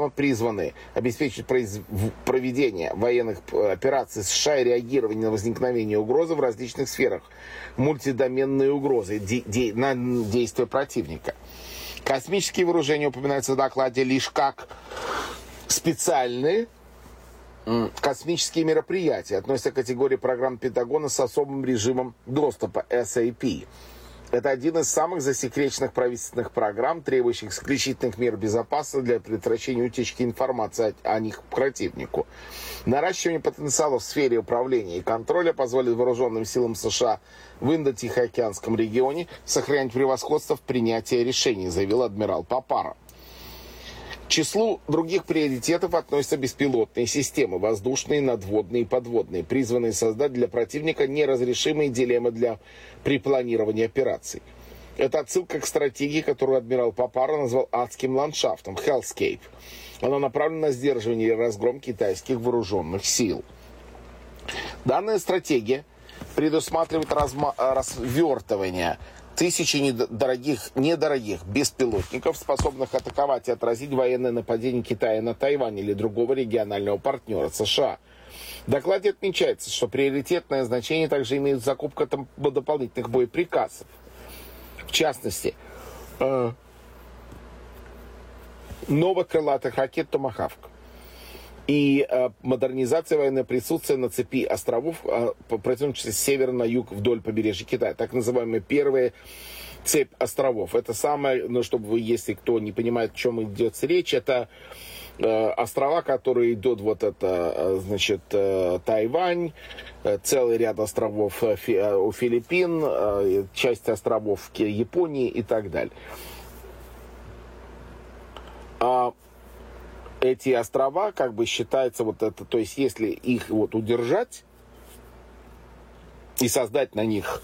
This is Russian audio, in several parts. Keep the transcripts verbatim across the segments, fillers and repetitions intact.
системы призваны обеспечить произ... проведение военных операций США и реагирование на возникновение угрозы в различных сферах. Мультидоменные угрозы де... Де... на действия противника. Космические вооружения упоминаются в докладе лишь как специальные космические мероприятия, относятся к категории программ Пентагона с особым режимом доступа эс эй пи. Это один из самых засекреченных правительственных программ, требующих исключительных мер безопасности для предотвращения утечки информации о, о них противнику. Наращивание потенциала в сфере управления и контроля позволит вооруженным силам США в Индо-Тихоокеанском регионе сохранять превосходство в принятии решений, заявил адмирал Папара. К числу других приоритетов относятся беспилотные системы, воздушные, надводные и подводные, призванные создать для противника неразрешимые дилеммы для, при планировании операций. Это отсылка к стратегии, которую адмирал Папара назвал адским ландшафтом, Hellscape. Она направлена на сдерживание и разгром китайских вооруженных сил. Данная стратегия предусматривает разма- развертывание тысячи недорогих, недорогих беспилотников, способных атаковать и отразить военное нападение Китая на Тайвань или другого регионального партнера США. В докладе отмечается, что приоритетное значение также имеет закупка там дополнительных боеприпасов. В частности, э, новых крылатых ракет «Томахавк» и э, модернизация военного присутствия на цепи островов, э, протянувшейся с севера на юг вдоль побережья Китая. Так называемая первая цепь островов. Это самое, ну, чтобы вы, если кто не понимает, о чем идет речь, это э, острова, которые идут, вот это, э, значит, э, Тайвань, э, целый ряд островов э, фи, э, у Филиппин, э, часть островов в Японии и так далее. А эти острова, как бы считается вот это, то есть если их вот удержать и создать на них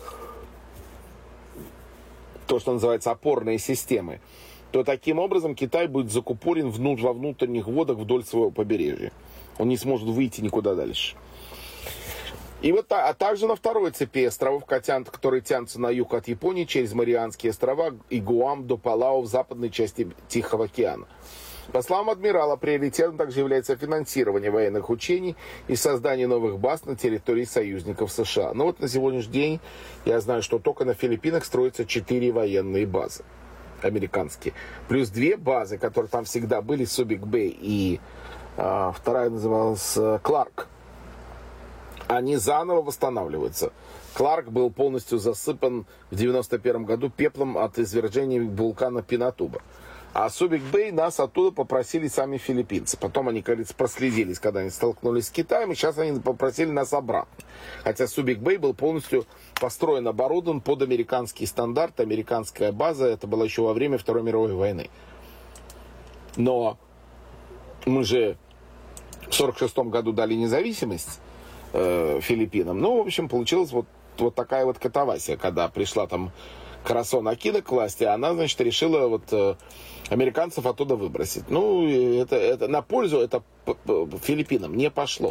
то, что называется опорные системы, то таким образом Китай будет закупорен внутрь, во внутренних водах вдоль своего побережья. Он не сможет выйти никуда дальше. И вот, а также на второй цепи островов, которые тянутся на юг от Японии через Марианские острова и Гуам до Палау в западной части Тихого океана. По словам адмирала, приоритетом также является финансирование военных учений и создание новых баз на территории союзников США. Но вот на сегодняшний день я знаю, что только на Филиппинах строятся четыре военные базы американские. Плюс две базы, которые там всегда были, Субик-Бэй и а, вторая называлась Кларк. Они заново восстанавливаются. Кларк был полностью засыпан в девяносто первом году пеплом от извержения вулкана Пинатуба. А Субик-Бэй нас оттуда попросили сами филиппинцы. Потом они, кажется, проследились, когда они столкнулись с Китаем, и сейчас они попросили нас обратно. Хотя Субик-Бэй был полностью построен, оборудован под американский стандарт, американская база. Это было еще во время Второй мировой войны. Но мы же в сорок шестом году дали независимость э, Филиппинам. Ну, в общем, получилась вот, вот такая вот катавасия, когда пришла там Карасон Акино к власти, она, значит, решила вот э, американцев оттуда выбросить. Ну, это, это на пользу это Филиппинам не пошло.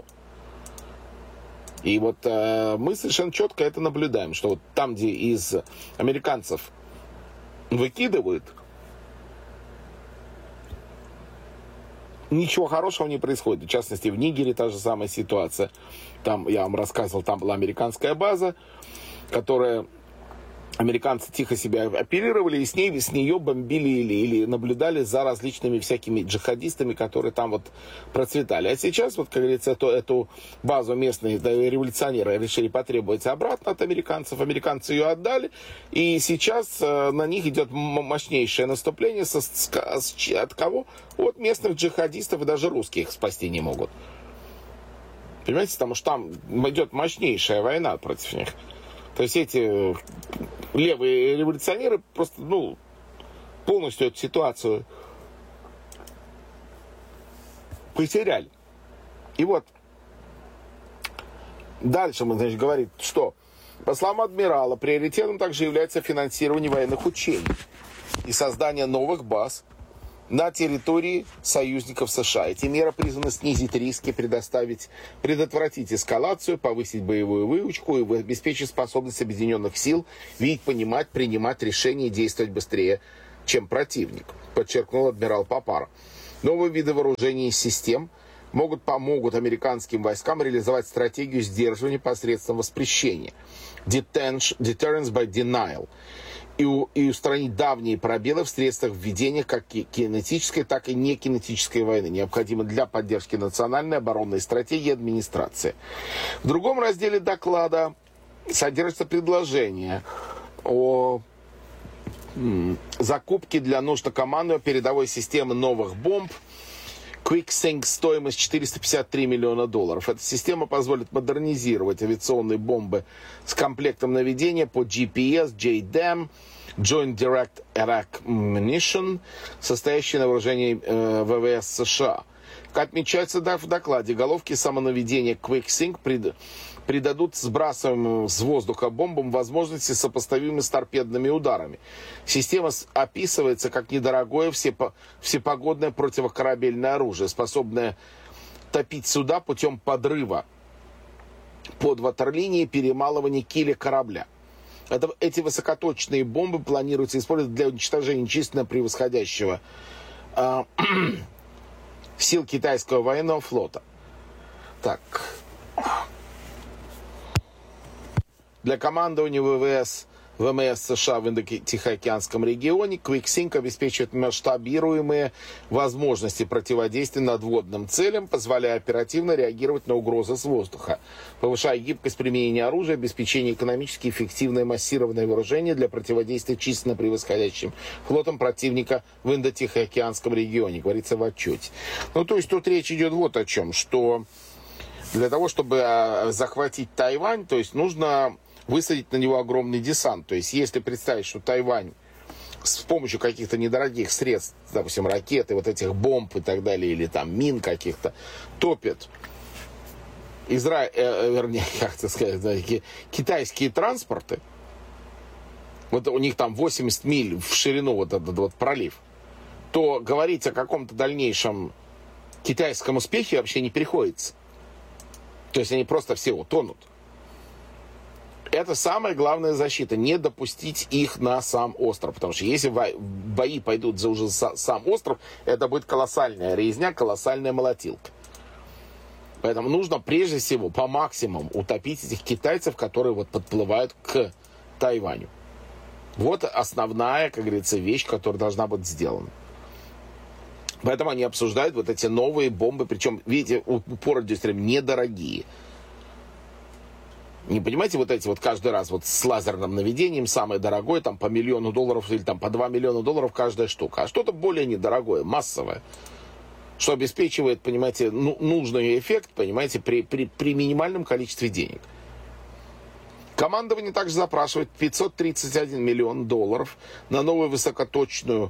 И вот э, мы совершенно четко это наблюдаем, что вот там, где из американцев выкидывают, ничего хорошего не происходит. В частности, в Нигере та же самая ситуация. Там, я вам рассказывал, там была американская база, которая... Американцы тихо себя оперировали, и с ней, с нее бомбили или, или наблюдали за различными всякими джихадистами, которые там вот процветали. А сейчас, вот, как говорится, эту, эту базу местные революционеры решили потребовать обратно от американцев. Американцы ее отдали, и сейчас э, на них идет мощнейшее наступление. Со, с, с, от кого? От местных джихадистов, и даже русских спасти не могут. Понимаете, потому что там идет мощнейшая война против них. То есть эти левые революционеры просто, ну, полностью эту ситуацию потеряли. И вот дальше мы, значит, говорим, что, по словам адмирала, приоритетом также является финансирование военных учений и создание новых баз на территории союзников США. Эти меры призваны снизить риски, предоставить, предотвратить эскалацию, повысить боевую выучку и обеспечить способность объединенных сил видеть, понимать, принимать решения и действовать быстрее, чем противник, подчеркнул адмирал Папара. Новые виды вооружений и систем могут помогут американским войскам реализовать стратегию сдерживания посредством воспрещения. Detention, deterrence by denial. И, у, и устранить давние пробелы в средствах введения как кинетической, так и некинетической войны, необходимы для поддержки национальной оборонной стратегии администрации. В другом разделе доклада содержится предложение о м, закупке для нужд командования передовой системы новых бомб QuickSync, стоимость четыреста пятьдесят три миллиона долларов. Эта система позволит модернизировать авиационные бомбы с комплектом наведения по джи пи эс, джей дэм, Joint Direct Attack Munition, состоящий на вооружении э, вэ вэ эс США. Как отмечается в докладе, головки самонаведения QuickSync прид... придадут сбрасываемым с воздуха бомбам возможности, сопоставимые с торпедными ударами. Система описывается как недорогое всепо... всепогодное противокорабельное оружие, способное топить суда путем подрыва под ватерлинии и перемалывания киля корабля. Это, эти высокоточные бомбы планируется использовать для уничтожения численно превосходящего э, сил китайского военного флота. Так. Для командования вэ вэ эс, вэ эм эс США в Индо-Тихоокеанском регионе QuickSync обеспечивает масштабируемые возможности противодействия надводным целям, позволяя оперативно реагировать на угрозы с воздуха, повышая гибкость применения оружия, обеспечение экономически эффективное массированное вооружение для противодействия численно превосходящим флотом противника в Индо-Тихоокеанском регионе, говорится в отчете. Ну, то есть тут речь идет вот о чем, что для того, чтобы захватить Тайвань, то есть нужно высадить на него огромный десант. То есть, если представить, что Тайвань с помощью каких-то недорогих средств, допустим, ракеты, вот этих бомб и так далее, или там мин каких-то, топит Изра... э, вернее, как это сказать, да, китайские транспорты, вот у них там восемьдесят миль в ширину вот этот вот пролив, то говорить о каком-то дальнейшем китайском успехе вообще не приходится. То есть они просто все утонут. Это самая главная защита, не допустить их на сам остров. Потому что если бои пойдут за уже сам остров, это будет колоссальная резня, колоссальная молотилка. Поэтому нужно прежде всего по максимуму утопить этих китайцев, которые вот подплывают к Тайваню. Вот основная, как говорится, вещь, которая должна быть сделана. Поэтому они обсуждают вот эти новые бомбы, причем, видите, упор идет недорогие. Не понимаете, вот эти вот каждый раз вот с лазерным наведением, самое дорогое, там по миллиону долларов или там по два миллиона долларов каждая штука. А что-то более недорогое, массовое, что обеспечивает, понимаете, ну, нужный эффект, понимаете, при, при, при минимальном количестве денег. Командование также запрашивает пятьсот тридцать один миллион долларов на новую высокоточную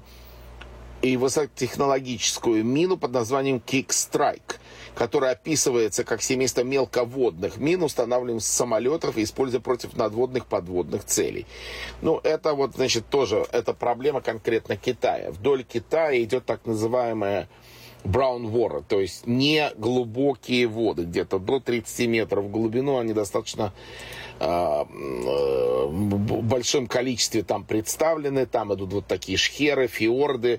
и высокотехнологическую мину под названием Kick Strike, которая описывается как семейство мелководных мин, устанавливаемых с самолетов и используя против надводных подводных целей. Ну, это вот, значит, тоже, это проблема конкретно Китая. Вдоль Китая идет так называемая brown water, то есть не глубокие воды, где-то до тридцати метров в глубину, они достаточно э, э, в большом количестве там представлены, там идут вот такие шхеры, фьорды,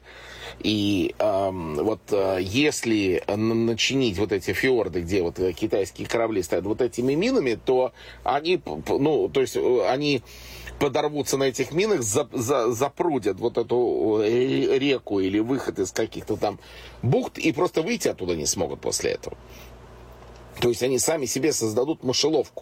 и э, вот э, если начинить вот эти фьорды, где вот китайские корабли стоят вот этими минами, то они, ну, то есть они подорвутся на этих минах, за, за, запрудят вот эту реку или выход из каких-то там бухт и просто выйти оттуда не смогут после этого. То есть они сами себе создадут мышеловку.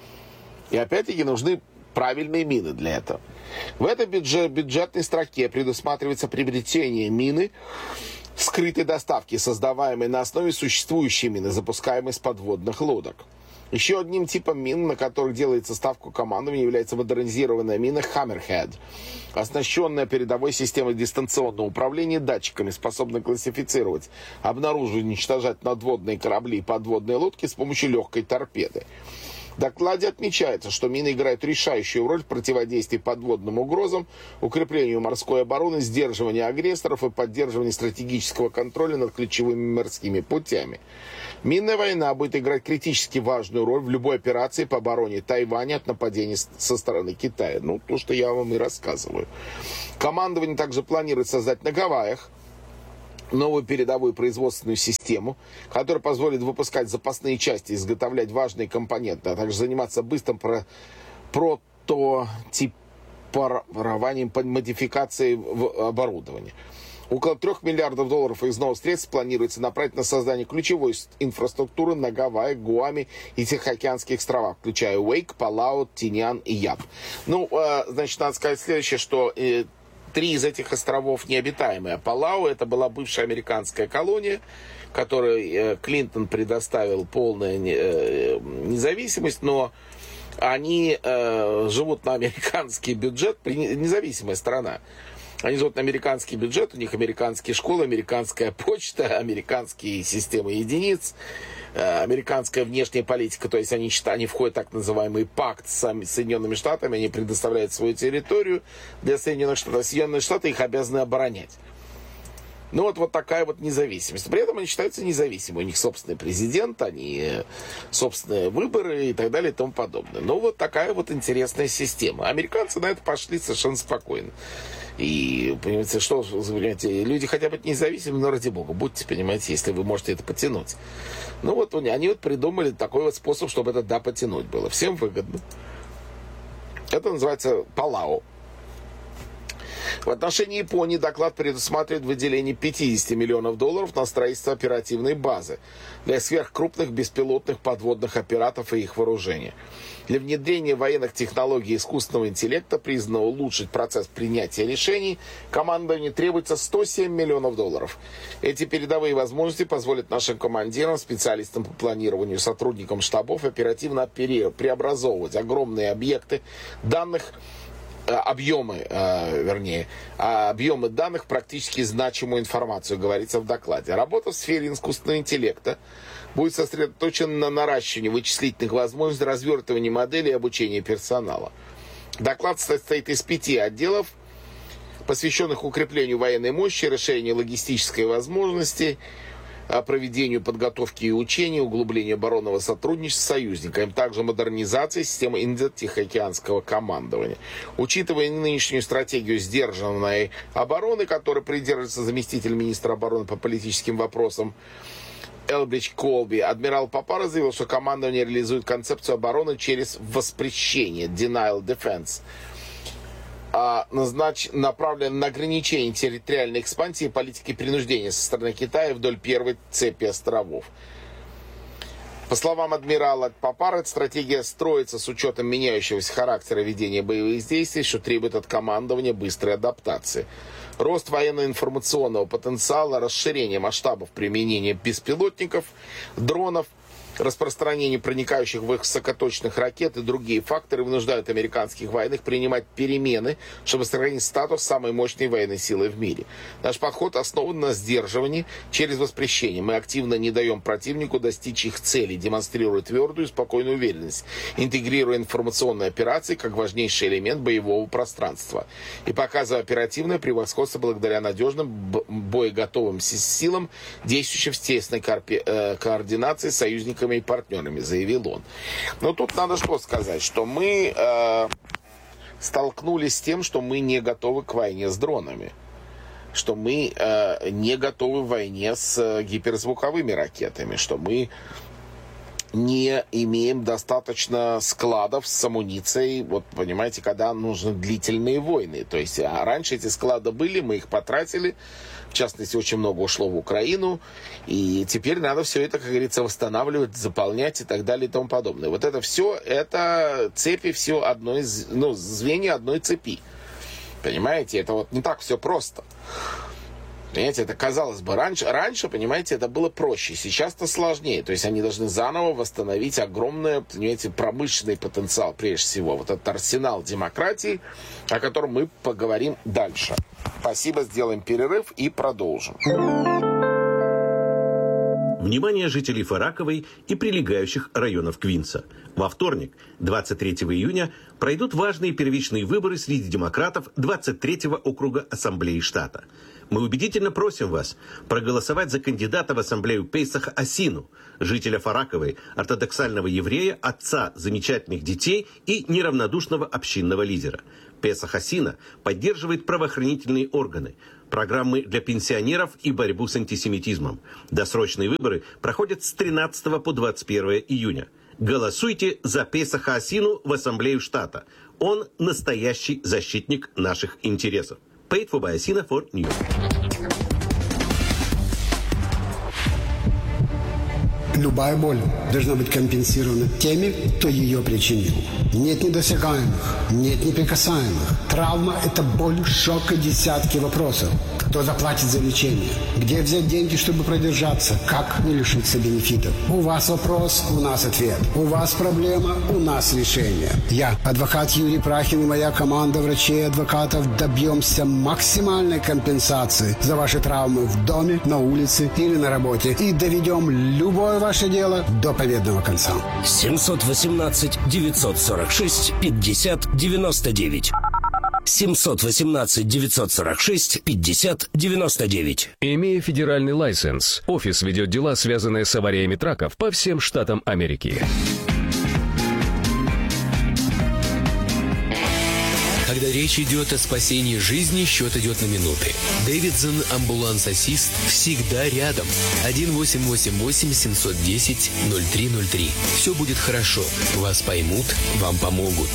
И опять-таки нужны правильные мины для этого. В этой бюджет, бюджетной строке предусматривается приобретение мины скрытой доставки, создаваемой на основе существующей мины, запускаемой с подводных лодок. Еще одним типом мин, на которых делается ставку командования, является модернизированная мина Hammerhead, оснащенная передовой системой дистанционного управления датчиками, способной классифицировать, обнаруживать, уничтожать надводные корабли и подводные лодки с помощью легкой торпеды. В докладе отмечается, что мины играют решающую роль в противодействии подводным угрозам, укреплению морской обороны, сдерживанию агрессоров и поддерживанию стратегического контроля над ключевыми морскими путями. Минная война будет играть критически важную роль в любой операции по обороне Тайваня от нападений со стороны Китая. Ну, то, что я вам и рассказываю. Командование также планирует создать на Гавайях новую передовую производственную систему, которая позволит выпускать запасные части, изготовлять важные компоненты, а также заниматься быстрым про прототипированием, модификацией оборудования. Около трех миллиардов долларов из новых средств планируется направить на создание ключевой инфраструктуры на Гавайях, Гуаме и Тихоокеанских островах, включая Уэйк, Палау, Тиньян и Яб. Ну, значит, надо сказать следующее, что три из этих островов необитаемые. Палау — это была бывшая американская колония, которой Клинтон предоставил полную независимость, но они живут на американский бюджет, независимая страна. Они живут на американский бюджет, у них американские школы, американская почта, американские системы единиц, американская внешняя политика, то есть они, они входят в так называемый пакт с Соединенными Штатами, они предоставляют свою территорию для Соединенных Штатов, Соединенные Штаты их обязаны оборонять. Ну вот, вот такая вот независимость. При этом они считаются независимыми. У них собственный президент, они собственные выборы и так далее и тому подобное. Ну вот такая вот интересная система. Американцы на это пошли совершенно спокойно. И, понимаете, что, понимаете, люди хотят быть независимыми, но ради бога, будьте, понимаете, если вы можете это потянуть. Ну вот они вот придумали такой вот способ, чтобы это да потянуть было. Всем выгодно. Это называется Палау. В отношении Японии доклад предусматривает выделение пятьдесят миллионов долларов на строительство оперативной базы для сверхкрупных беспилотных подводных аппаратов и их вооружения. Для внедрения военных технологий искусственного интеллекта, признанного улучшить процесс принятия решений, командованию требуется сто семь миллионов долларов. Эти передовые возможности позволят нашим командирам, специалистам по планированию, сотрудникам штабов оперативно преобразовывать огромные объекты данных, объемы, э, вернее, объемы данных, практически значимую информацию, говорится в докладе. Работа в сфере искусственного интеллекта будет сосредоточена на наращивании вычислительных возможностей, развертывании моделей и обучении персонала. Доклад состоит из пяти отделов, посвященных укреплению военной мощи, расширению логистической возможности, проведению подготовки и учения, углублению оборонного сотрудничества с союзниками, также модернизации системы Индо-Тихоокеанского командования. Учитывая нынешнюю стратегию сдержанной обороны, которой придерживается заместитель министра обороны по политическим вопросам Элбридж Колби, адмирал Папара заявил, что командование реализует концепцию обороны через воспрещение, denial defense, назнач... направлен на ограничение территориальной экспансии и политики принуждения со стороны Китая вдоль первой цепи островов. По словам адмирала Папара, эта стратегия строится с учетом меняющегося характера ведения боевых действий, что требует от командования быстрой адаптации. Рост военно-информационного потенциала, расширение масштабов применения беспилотников, дронов, распространение проникающих в их высокоточных ракет и другие факторы вынуждают американских военных принимать перемены, чтобы сохранить статус самой мощной военной силы в мире. Наш подход основан на сдерживании через воспрещение. Мы активно не даем противнику достичь их целей, демонстрируя твердую и спокойную уверенность, интегрируя информационные операции как важнейший элемент боевого пространства и показывая оперативное превосходство благодаря надежным боеготовым силам, действующим в тесной координации с союзниками и партнерами, заявил он. Но тут надо что сказать, что мы э, столкнулись с тем, что мы не готовы к войне с дронами, что мы э, не готовы к войне с э, гиперзвуковыми ракетами, что мы не имеем достаточно складов с амуницией, вот понимаете, когда нужны длительные войны. То есть а раньше эти склады были, мы их потратили, в частности, очень много ушло в Украину, и теперь надо все это, как говорится, восстанавливать, заполнять и так далее и тому подобное. Вот это все, это цепи, все одной, ну, звенья одной цепи. Понимаете, это вот не так все просто. Понимаете, это казалось бы, раньше, раньше, понимаете, это было проще, сейчас это сложнее. То есть они должны заново восстановить огромный, понимаете, промышленный потенциал, прежде всего. Вот этот арсенал демократии, о котором мы поговорим дальше. Спасибо, сделаем перерыв и продолжим. Внимание жителей Фараковой и прилегающих районов Квинса. Во вторник, двадцать третьего июня, пройдут важные первичные выборы среди демократов двадцать третьего округа Ассамблеи штата. Мы убедительно просим вас проголосовать за кандидата в Ассамблею Пейсаха Асину, жителя Фараковой, ортодоксального еврея, отца замечательных детей и неравнодушного общинного лидера. Песах Асина поддерживает правоохранительные органы, программы для пенсионеров и борьбу с антисемитизмом. Досрочные выборы проходят с тринадцатого по двадцать первое июня. Голосуйте за Песа Хаасину в Ассамблею штата. Он настоящий защитник наших интересов. Paid for by Asina for New York. Любая боль должна быть компенсирована теми, кто ее причинил. Нет недосягаемых, нет неприкасаемых. Травма – это боль, шок и десятки вопросов. Кто заплатит за лечение? Где взять деньги, чтобы продержаться? Как не лишиться бенефитов? У вас вопрос, у нас ответ. У вас проблема, у нас решение. Я, адвокат Юрий Прахин и моя команда врачей и адвокатов добьемся максимальной компенсации за ваши травмы в доме, на улице или на работе. И доведем любое ваше дело до победного конца. семьсот восемнадцать девятьсот сорок шесть пятьдесят девяносто девять. семьсот восемнадцать девятьсот сорок шесть пятьдесят девяносто девять. Имея федеральный лайсенс, офис ведет дела, связанные с авариями траков по всем штатам Америки. Когда речь идет о спасении жизни, счет идет на минуты. Дэвидсон Амбуланс Ассист всегда рядом. один восемь восемь восемь семь один ноль ноль три ноль три. Все будет хорошо. Вас поймут, вам помогут.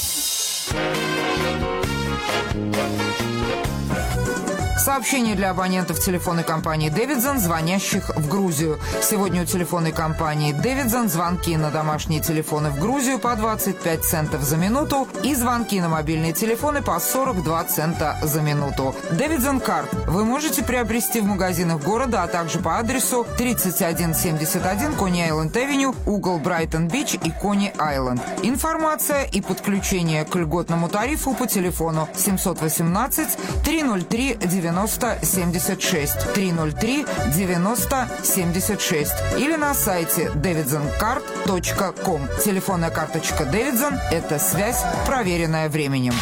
Сообщение для абонентов телефонной компании «Дэвидсон», звонящих в Грузию. Сегодня у телефонной компании «Дэвидсон» звонки на домашние телефоны в Грузию по двадцать пять центов за минуту и звонки на мобильные телефоны по сорок два цента за минуту. «Дэвидсон Карт» вы можете приобрести в магазинах города, а также по адресу тридцать один семьдесят один Кони-Айленд-Авеню, угол Брайтон-Бич и Кони-Айленд. Информация и подключение к льготному тарифу по телефону семьсот восемнадцать триста три девяносто семьдесят шесть триста три девяносто семьдесят шесть или на сайте дэвидсон карт точка ком. Телефонная карточка Дэвидсон – это связь, проверенная временем.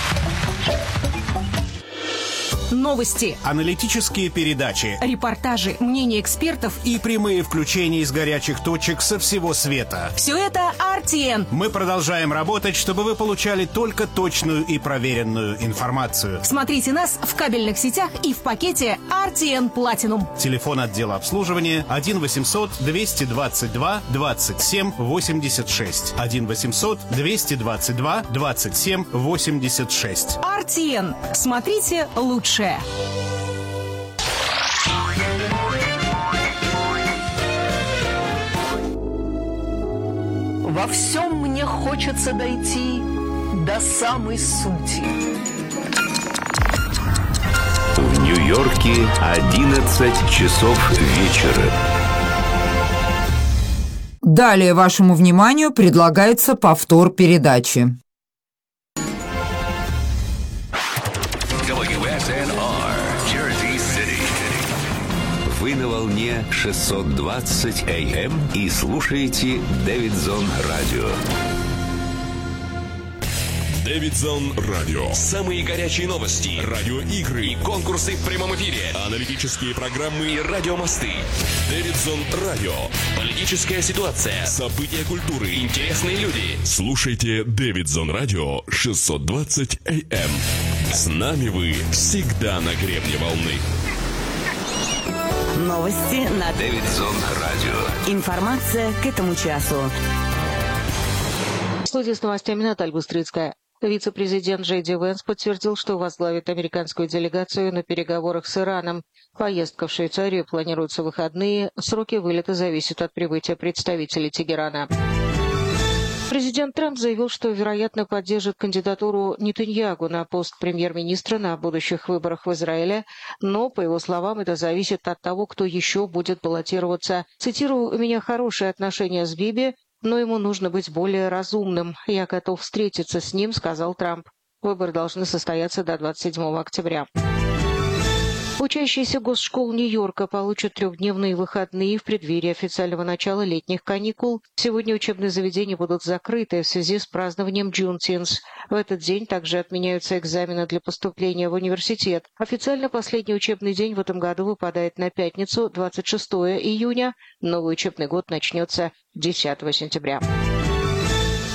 Новости, аналитические передачи, репортажи, мнения экспертов и прямые включения из горячих точек со всего света. Все это ар ти эн. Мы продолжаем работать, чтобы вы получали только точную и проверенную информацию. Смотрите нас в кабельных сетях и в пакете ар ти эн Platinum. Телефон отдела обслуживания один восемьсот двести двадцать два двадцать семь восемьдесят шесть. один восемьсот двести двадцать два двадцать семь восемьдесят шесть. ар ти эн. Смотрите лучше. Во всем мне хочется дойти до самой сути. В Нью-Йорке одиннадцать часов вечера. Далее вашему вниманию предлагается повтор передачи. Вы на волне шестьсот двадцать эй эм и слушаете Дэвидсон Радио. Дэвидсон Радио. Самые горячие новости, радиоигры и конкурсы в прямом эфире, аналитические программы и радиомосты. Дэвидсон Радио. Политическая ситуация, события культуры, интересные люди. Слушайте Дэвидсон Радио шестьсот двадцать эй эм. С нами вы всегда на гребне волны. Новости на Дэвидсон Радио. Информация к этому часу. В студии с новостями Наталья Быстрицкая. Вице-президент Джей Ди Вэнс подтвердил, что возглавит американскую делегацию на переговорах с Ираном. Поездка в Швейцарию планируется в выходные. Сроки вылета зависят от прибытия представителей Тегерана. Президент Трамп заявил, что, вероятно, поддержит кандидатуру Нетаньяху на пост премьер-министра на будущих выборах в Израиле, но, по его словам, это зависит от того, кто еще будет баллотироваться. Цитирую: «У меня хорошие отношения с Биби, но ему нужно быть более разумным. Я готов встретиться с ним», — сказал Трамп. Выборы должны состояться до двадцать седьмого октября. Учащиеся госшкол Нью-Йорка получат трехдневные выходные в преддверии официального начала летних каникул. Сегодня учебные заведения будут закрыты в связи с празднованием Джунтинс. В этот день также отменяются экзамены для поступления в университет. Официально последний учебный день в этом году выпадает на пятницу, двадцать шестого июня. Новый учебный год начнется десятого сентября.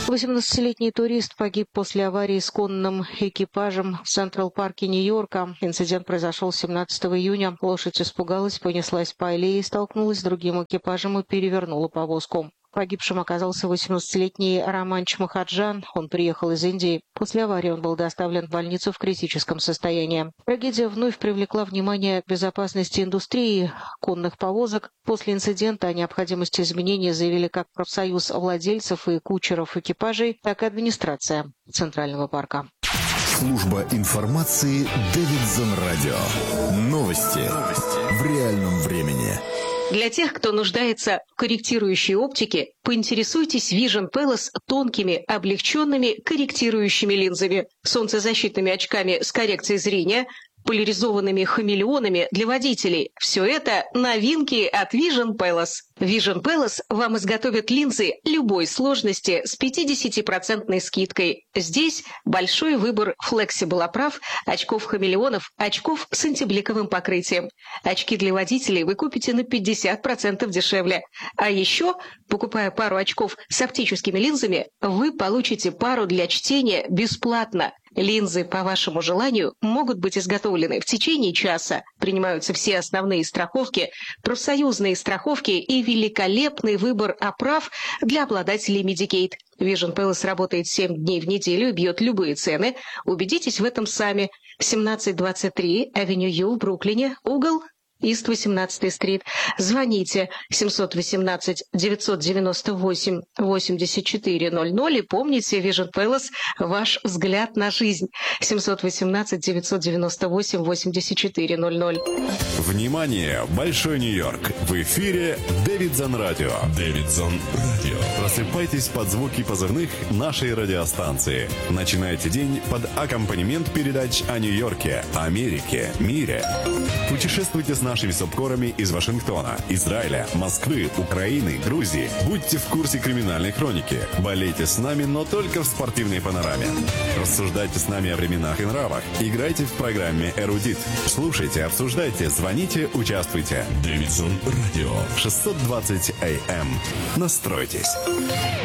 восемнадцатилетний турист погиб после аварии с конным экипажем в Централ-парке Нью-Йорка. Инцидент произошел семнадцатого июня. Лошадь испугалась, понеслась по аллее, столкнулась с другим экипажем и перевернула повозку. Погибшим оказался восемнадцатилетний Романч Махаджан. Он приехал из Индии. После аварии он был доставлен в больницу в критическом состоянии. Трагедия вновь привлекла внимание к безопасности индустрии конных повозок. После инцидента о необходимости изменения заявили как профсоюз владельцев и кучеров экипажей, так и администрация Центрального парка. Служба информации Дэвидсон Радио. Новости в реальном времени. Для тех, кто нуждается в корректирующей оптике, поинтересуйтесь Vision Palace тонкими, облегченными корректирующими линзами, солнцезащитными очками с коррекцией зрения, поляризованными хамелеонами для водителей. Все это новинки от Vision Palace. Vision Palace вам изготовят линзы любой сложности с пятидесятипроцентной скидкой. Здесь большой выбор флексибл оправ, очков-хамелеонов, очков с антибликовым покрытием. Очки для водителей вы купите на пятьдесят процентов дешевле. А еще, покупая пару очков с оптическими линзами, вы получите пару для чтения бесплатно. Линзы по вашему желанию могут быть изготовлены в течение часа. Принимаются все основные страховки, профсоюзные страховки и великолепный выбор оправ для обладателей Medicaid. Vision Palace работает семь дней в неделю и бьет любые цены. Убедитесь в этом сами. семнадцать двадцать три Авеню Ю в Бруклине, угол Ист восемнадцатая стрит. Звоните семь один восемь девять девять восемь восемьдесят четыре ноль ноль и помните, Vision Palace – ваш взгляд на жизнь. семь один восемь девять девять восемь восемьдесят четыре ноль ноль. Внимание! Большой Нью-Йорк! В эфире Дэвидсон Радио. Дэвидсон Радио. Просыпайтесь под звуки позывных нашей радиостанции. Начинайте день под аккомпанемент передач о Нью-Йорке, Америке, мире. Путешествуйте с нашими субкорами из Вашингтона, Израиля, Москвы, Украины, Грузии. Будьте в курсе криминальной хроники. Болейте с нами, но только в спортивной панораме. Рассуждайте с нами о временах и нравах. Играйте в программе «Эрудит». Слушайте, обсуждайте, звоните, участвуйте. Дэвидсон Радио. шестьсот двадцать эй эм. Настройтесь.